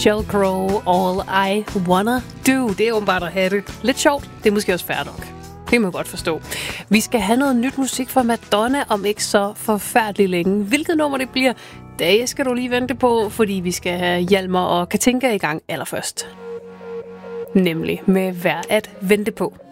Sheryl Crow, All I Wanna Do. Det er åbenbart at have det lidt sjovt. Det er måske også fair nok. Det må jeg godt forstå. Vi skal have noget nyt musik fra Madonna om ikke så forfærdeligt længe. Hvilket nummer det bliver, det skal du lige vente på, fordi vi skal have Hjalmar og Katinka i gang allerførst. Nemlig med Værd at vente på.